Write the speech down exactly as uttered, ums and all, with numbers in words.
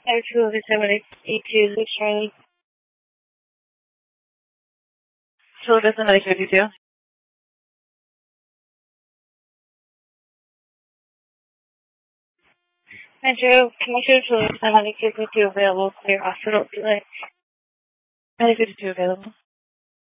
Air two of seven eight two six Charlie. So that's another fifty-two. Metro, commercial tours, nine fifty-two available, clear hospital delay. nine fifty-two available.